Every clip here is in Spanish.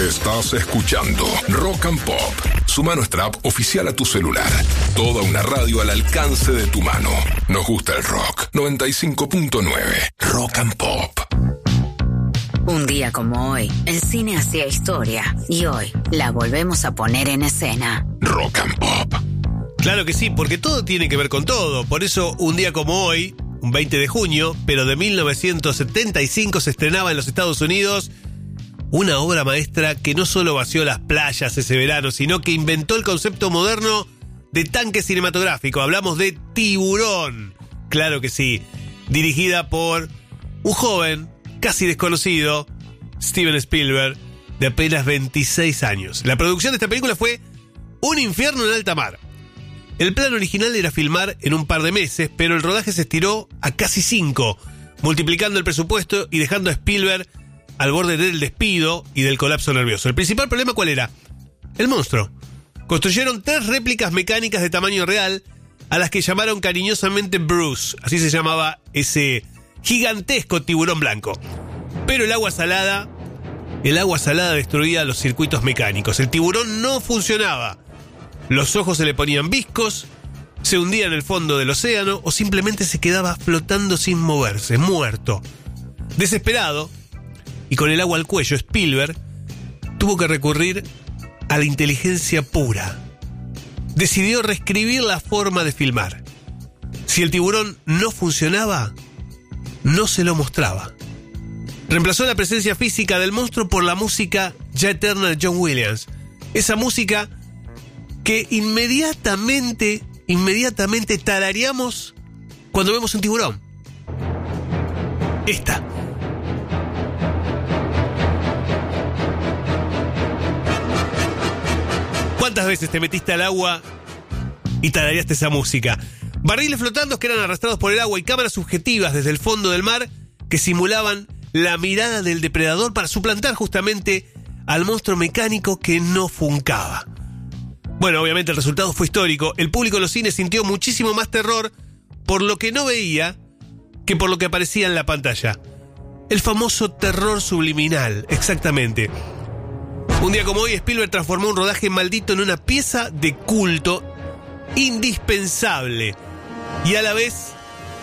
Estás escuchando Rock and Pop. Suma nuestra app oficial a tu celular. Toda una radio al alcance de tu mano. Nos gusta el rock. 95.9 Rock and Pop. Un día como hoy, el cine hacía historia y hoy la volvemos a poner en escena. Rock and Pop. Claro que sí, porque todo tiene que ver con todo. Por eso, un día como hoy, un 20 de junio, pero de 1975, se estrenaba en los Estados Unidos una obra maestra que no solo vació las playas ese verano, sino que inventó el concepto moderno de tanque cinematográfico. Hablamos de Tiburón. Claro que sí. Dirigida por un joven, casi desconocido, Steven Spielberg, de apenas 26 años. La producción de esta película fue un infierno en alta mar. El plan original era filmar en un par de meses, pero el rodaje se estiró a casi 5, multiplicando el presupuesto y dejando a Spielberg al borde del despido y del colapso nervioso. El principal problema, ¿cuál era? El monstruo. Construyeron 3 réplicas mecánicas de tamaño real, a las que llamaron cariñosamente Bruce. Así se llamaba ese gigantesco tiburón blanco. Pero el agua salada destruía los circuitos mecánicos. El tiburón no funcionaba. Los ojos se le ponían viscos, se hundía en el fondo del océano o simplemente se quedaba flotando sin moverse, muerto. Desesperado y con el agua al cuello, Spielberg tuvo que recurrir a la inteligencia pura. Decidió reescribir la forma de filmar. Si el tiburón no funcionaba, no se lo mostraba. Reemplazó la presencia física del monstruo por la música ya eterna de John Williams. Esa música que inmediatamente tarareamos cuando vemos un tiburón. Esta. ¿Cuántas veces te metiste al agua y tarareaste esa música? Barriles flotando que eran arrastrados por el agua y cámaras subjetivas desde el fondo del mar que simulaban la mirada del depredador para suplantar justamente al monstruo mecánico que no funcaba. Bueno, obviamente el resultado fue histórico. El público en los cines sintió muchísimo más terror por lo que no veía que por lo que aparecía en la pantalla. El famoso terror subliminal, exactamente. Un día como hoy, Spielberg transformó un rodaje maldito en una pieza de culto indispensable. Y a la vez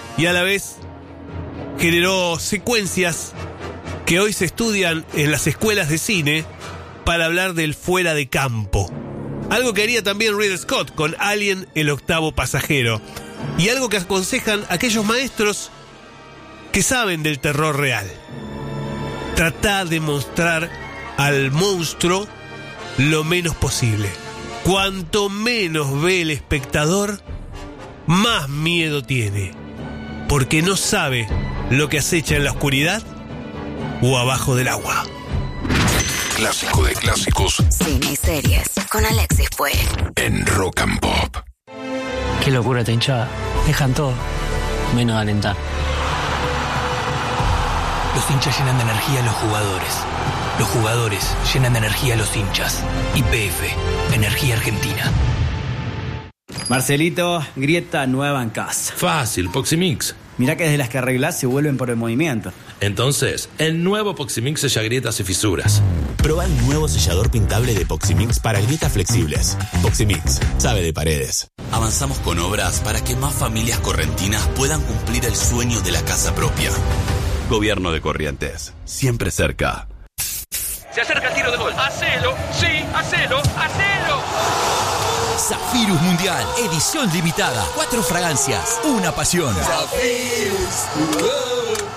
generó secuencias que hoy se estudian en las escuelas de cine para hablar del fuera de campo. Algo que haría también Ridley Scott con Alien, el octavo pasajero. Y algo que aconsejan aquellos maestros que saben del terror real. Trata de mostrar al monstruo lo menos posible. Cuanto menos ve el espectador, más miedo tiene. Porque no sabe lo que acecha en la oscuridad o abajo del agua. Clásico de clásicos. Cine y series con Alexis Puey. En Rock and Pop. Qué locura esta hinchada. Dejan todo, menos alentar. Los hinchas llenan de energía a los jugadores. Los jugadores llenan de energía a los hinchas. YPF, Energía Argentina. Marcelito, grieta nueva en casa. Fácil, Poximix. Mirá que desde las que arreglás se vuelven por el movimiento. Entonces, el nuevo Poximix sella grietas y fisuras. Proba el nuevo sellador pintable de Poximix para grietas flexibles. Poximix, sabe de paredes. Avanzamos con obras para que más familias correntinas puedan cumplir el sueño de la casa propia. Gobierno de Corrientes, siempre cerca. Se acerca el tiro de gol. ¡Hacelo! ¡Sí! ¡Hacelo! ¡Hacelo! Zafirus Mundial, edición limitada. 4 fragancias, una pasión. Zafirus.